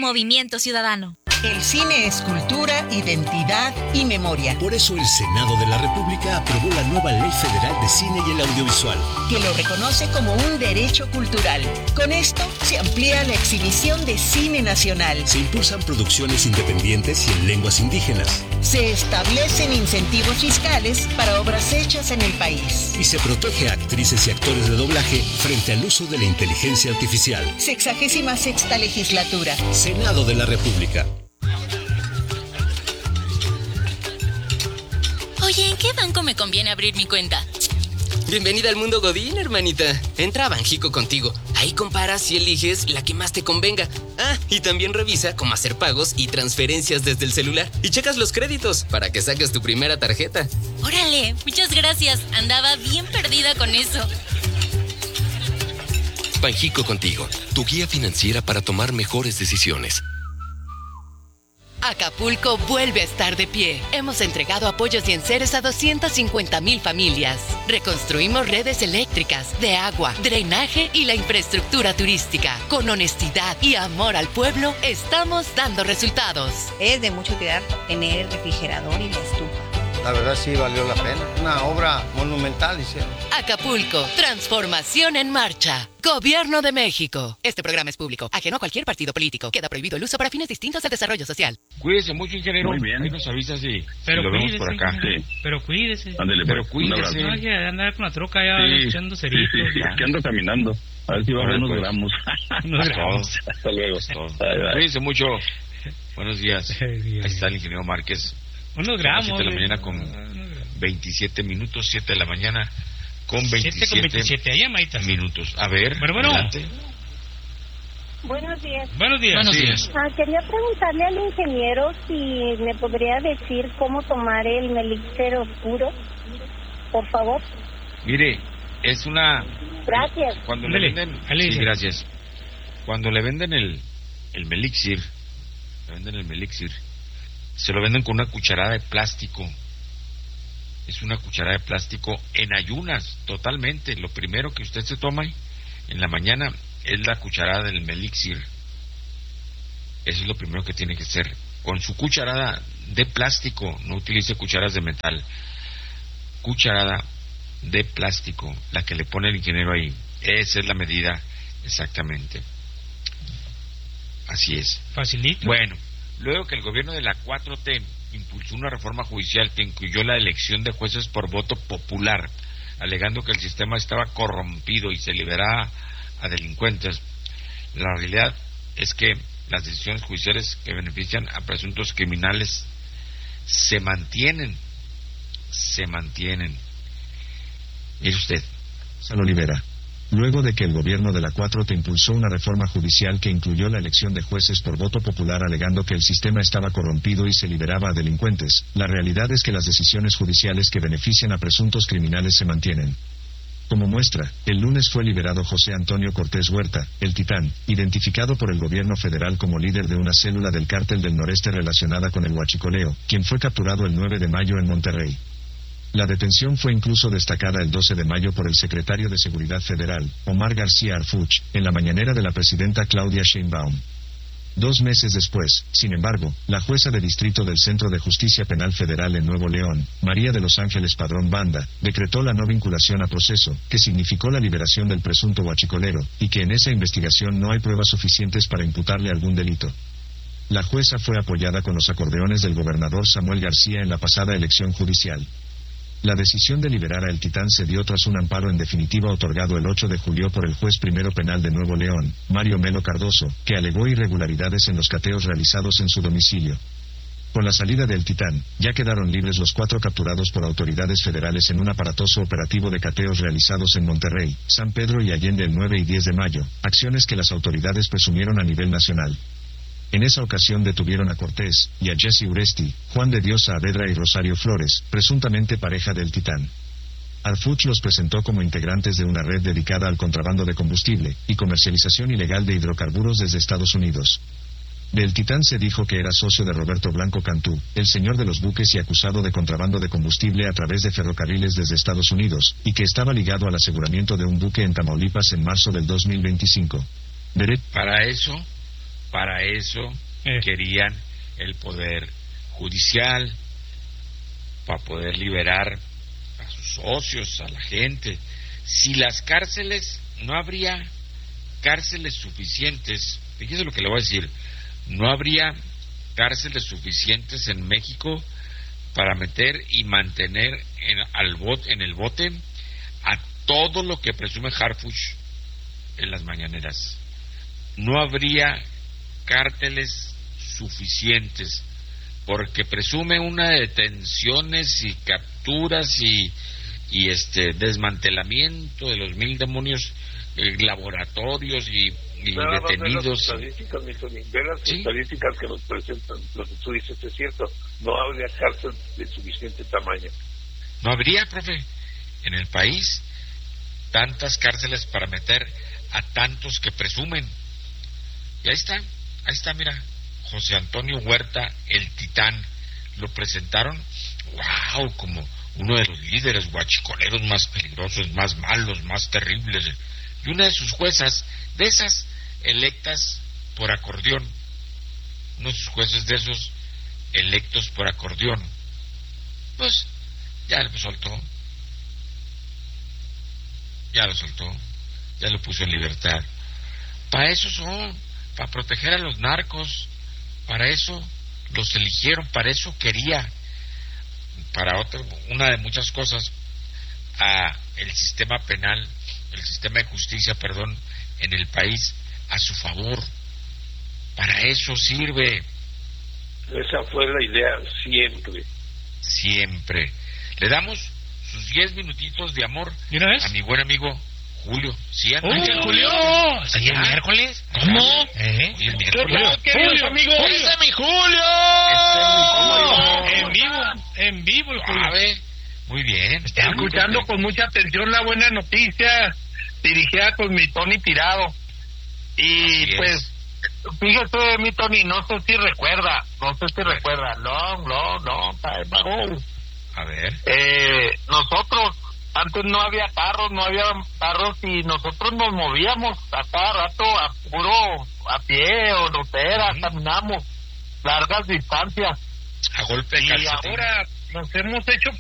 Movimiento Ciudadano. El cine es cultura, identidad y memoria. Por eso el Senado de la República aprobó la nueva Ley Federal de Cine y el Audiovisual, que lo reconoce como un derecho cultural. Con esto se amplía la exhibición de cine nacional. Se impulsan producciones independientes y en lenguas indígenas. Se establecen incentivos fiscales para obras hechas en el país. Y se protege a actrices y actores de doblaje frente al uso de la inteligencia artificial. 66ª Legislatura. Senado de la República. Oye, ¿en qué banco me conviene abrir mi cuenta? Bienvenida al mundo Godín, hermanita. Entra a Banjico contigo. Ahí comparas y eliges la que más te convenga. Ah, y también revisa cómo hacer pagos y transferencias desde el celular. Y checas los créditos para que saques tu primera tarjeta. Órale, muchas gracias. Andaba bien perdida con eso. Banjico contigo, tu guía financiera para tomar mejores decisiones. Acapulco vuelve a estar de pie. Hemos entregado apoyos y enseres a 250,000 familias. Reconstruimos redes eléctricas, de agua, drenaje y la infraestructura turística. Con honestidad y amor al pueblo, estamos dando resultados. Es de mucha utilidad tener el refrigerador y la estufa. La verdad sí valió la pena. Una obra monumental hicieron. Acapulco, transformación en marcha. Gobierno de México. Este programa es público, ajeno a cualquier partido político. Queda prohibido el uso para fines distintos del desarrollo social. Cuídese mucho, ingeniero. Muy bien. Ahí nos avisa si pero lo vemos por acá. Sí. Pero cuídese. Ándele, pero pues, cuídese. No hay que andar con la troca ya echando ceritos. Sí, aquí ando caminando. A ver si va a haber unos gramos. Unos gramos. Hasta luego. Cuídense mucho. Buenos días. Ahí está el ingeniero Márquez. Unos gramos. 7 de la mañana con 27 minutos, 7 de la mañana con 27 minutos. A ver, bueno. Adelante. Buenos días. Buenos días. Quería preguntarle al ingeniero si me podría decir cómo tomar el Melixer oscuro, por favor. Mire, es una... Gracias. Cuando le venden... Sí, gracias. Cuando le venden el Melixir, se lo venden con una cucharada de plástico. Es una cucharada de plástico en ayunas, totalmente. Lo primero que usted se toma en la mañana es la cucharada del Melixir. Eso es lo primero que tiene que hacer. Con su cucharada de plástico, no utilice cucharas de metal. Cucharada de plástico, la que le pone el ingeniero ahí. Esa es la medida exactamente. Así es. Facilito. Bueno, luego que el gobierno de la 4T impulsó una reforma judicial que incluyó la elección de jueces por voto popular, alegando que el sistema estaba corrompido y se liberaba a delincuentes. La realidad es que las decisiones judiciales que benefician a presuntos criminales se mantienen. Mire usted. Se lo libera. Luego de que el gobierno de la 4T impulsó una reforma judicial que incluyó la elección de jueces por voto popular alegando que el sistema estaba corrompido y se liberaba a delincuentes, la realidad es que las decisiones judiciales que benefician a presuntos criminales se mantienen. Como muestra, el lunes fue liberado José Antonio Cortés Huerta, el Titán, identificado por el gobierno federal como líder de una célula del Cártel del Noreste relacionada con el huachicoleo, quien fue capturado el 9 de mayo en Monterrey. La detención fue incluso destacada el 12 de mayo por el secretario de Seguridad Federal, Omar García Harfuch, en la mañanera de la presidenta Claudia Sheinbaum. 2 meses después, sin embargo, la jueza de distrito del Centro de Justicia Penal Federal en Nuevo León, María de los Ángeles Padrón Banda, decretó la no vinculación a proceso, que significó la liberación del presunto huachicolero, y que en esa investigación no hay pruebas suficientes para imputarle algún delito. La jueza fue apoyada con los acordeones del gobernador Samuel García en la pasada elección judicial. La decisión de liberar a El Titán se dio tras un amparo en definitiva otorgado el 8 de julio por el juez primero penal de Nuevo León, Mario Melo Cardoso, que alegó irregularidades en los cateos realizados en su domicilio. Con la salida de El Titán, ya quedaron libres los 4 capturados por autoridades federales en un aparatoso operativo de cateos realizados en Monterrey, San Pedro y Allende el 9 y 10 de mayo, acciones que las autoridades presumieron a nivel nacional. En esa ocasión detuvieron a Cortés, y a Jesse Uresti, Juan de Dios Saavedra y Rosario Flores, presuntamente pareja del Titán. Harfuch los presentó como integrantes de una red dedicada al contrabando de combustible, y comercialización ilegal de hidrocarburos desde Estados Unidos. Del Titán se dijo que era socio de Roberto Blanco Cantú, el señor de los buques y acusado de contrabando de combustible a través de ferrocarriles desde Estados Unidos, y que estaba ligado al aseguramiento de un buque en Tamaulipas en marzo del 2025. Para eso para eso querían el poder judicial, para poder liberar a sus socios, a la gente. Si las cárceles, no habría cárceles suficientes, fíjese lo que le voy a decir, no habría cárceles suficientes en México para meter y mantener en el bote a todo lo que presume Harfuch en las mañaneras. No habría cárteles suficientes porque presume una de detenciones y capturas y desmantelamiento de los 1000 demonios, laboratorios y detenidos. Ver las estadísticas que nos presentan, lo que tú dices es cierto, no habría cárcel de suficiente tamaño. No habría, profe, en el país tantas cárceles para meter a tantos que presumen. Y ahí está, mira, José Antonio Huerta, el titán, lo presentaron, wow, como uno de los líderes guachicoleros más peligrosos, más malos, más terribles, y una de sus juezas, de esas electas por acordeón, uno de sus jueces de esos electos por acordeón, pues ya lo soltó, ya lo puso en libertad. Para eso son, para proteger a los narcos, para eso los eligieron, para eso quería, para una de muchas cosas, el sistema penal, el sistema de justicia, en el país a su favor. Para eso sirve. Esa fue la idea siempre. Le damos sus 10 minutitos de amor a mi buen amigo Julio. ¿Sí, Julio? ¿Sí, el miércoles? ¿Cómo? Hoy el miércoles. Julio, amigo. ¡Ese es mi Julio! En vivo el Julio. Muy bien. Estoy escuchando con mucha atención la buena noticia dirigida con mi Tony Tirado. Y pues, fíjese, mi Tony, no sé si recuerda, long time ago. A ver. Nosotros, antes no había carros y nosotros nos movíamos a cada rato a pie o lotera, caminamos largas distancias. A golpe de calcetín. Y ahora nos hemos hecho